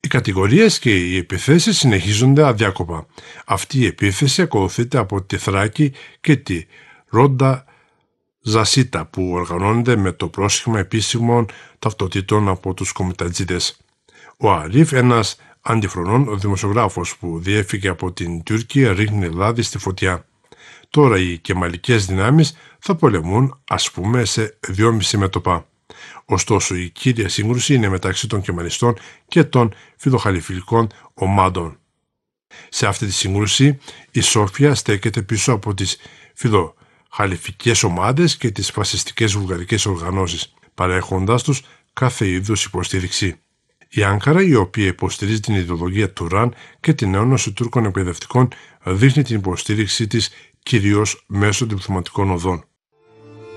κατηγορίες και οι επιθέσεις συνεχίζονται αδιάκοπα. Αυτή η επίθεση ακολουθείται από τη Θράκη και τη Ρόντα Ζασίτα, που οργανώνεται με το πρόσχημα επίσημων ταυτοτήτων από τους κομιτατζίδες. Ο Αρίφ, ένας αντιφρονών δημοσιογράφος που διέφυγε από την Τουρκία, ρίχνει λάδι στη φωτιά. Τώρα οι κεμαλικές δυνάμεις θα πολεμούν, ας πούμε, σε 2,5 μέτωπα. Ωστόσο, η κύρια σύγκρουση είναι μεταξύ των κεμαλιστών και των φιλοχαλιφιλικών ομάδων. Σε αυτή τη σύγκρουση, η Σόφια στέκεται πίσω από τις φιλοχαλιφικές ομάδες και τις φασιστικές βουλγαρικές οργανώσεις, παρέχοντάς τους κάθε είδους υποστήριξη. Η Άνκαρα, η οποία υποστηρίζει την ιδεολογία του Ραν και την ένωση Τούρκων εκπαιδευτικών, δείχνει την υποστήριξή της κυρίως μέσω διπλωματικών οδών.